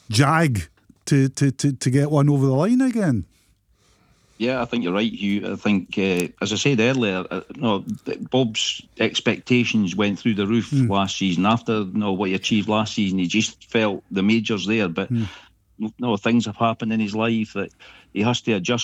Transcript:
jag to get one over the line again. Yeah, I think you're right, Hugh. I think, as I said earlier, Bob's expectations went through the roof last season. After what he achieved last season, he just felt the majors there. But things have happened in his life that he has to adjust